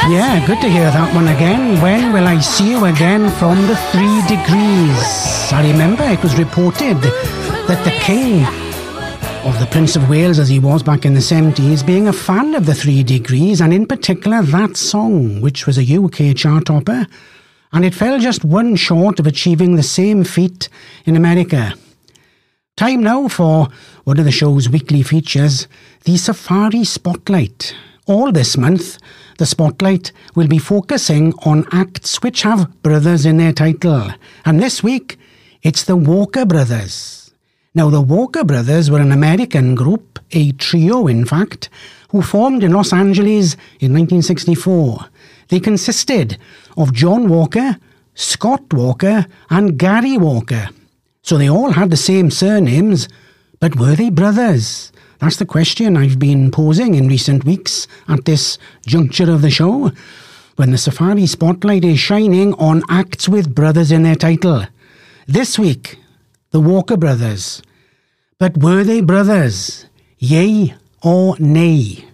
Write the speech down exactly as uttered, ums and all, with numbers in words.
Yeah, good to hear that one again. When will I see you again from the Three Degrees? I remember it was reported that the king, or the Prince of Wales as he was back in the seventies, being a fan of the Three Degrees, and in particular that song, which was a U K chart topper, and it fell just one short of achieving the same feat in America. Time now for one of the show's weekly features, the Safari Spotlight. All this month, the Spotlight will be focusing on acts which have brothers in their title. And this week, it's the Walker Brothers. Now, the Walker Brothers were an American group, a trio in fact, who formed in Los Angeles in nineteen sixty-four. They consisted of John Walker, Scott Walker, and Gary Walker. So they all had the same surnames, but were they brothers? That's the question I've been posing in recent weeks at this juncture of the show, when the Safari Spotlight is shining on acts with brothers in their title. This week, the Walker Brothers. But were they brothers? Yea or nay?